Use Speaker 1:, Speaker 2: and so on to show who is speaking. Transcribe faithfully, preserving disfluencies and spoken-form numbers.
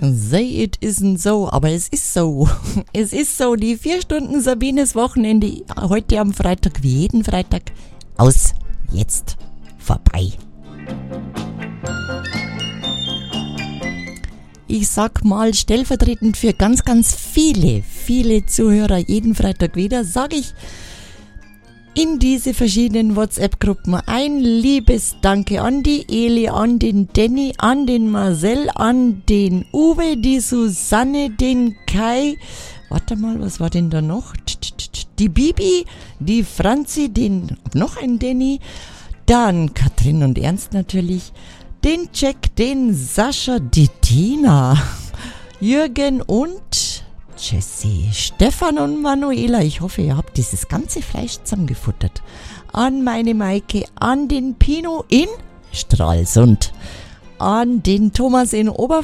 Speaker 1: Say it isn't so, aber es ist so. Es ist so, die vier Stunden Sabines Wochenende heute am Freitag, wie jeden Freitag, aus, jetzt, vorbei. Ich sag mal stellvertretend für ganz, ganz viele, viele Zuhörer jeden Freitag wieder, sage ich in diese verschiedenen WhatsApp-Gruppen ein liebes Danke an die Eli, an den Danny, an den Marcel, an den Uwe, die Susanne, den Kai. Warte mal, was war denn da noch? Die Bibi, die Franzi, den noch ein Danny, dann Katrin und Ernst natürlich, den Jack, den Sascha, die Tina, Jürgen und Jesse, Stefan und Manuela. Ich hoffe, ihr habt dieses ganze Fleisch zusammengefuttert. An meine Maike, an den Pino in Stralsund, an den Thomas in Oberfranken,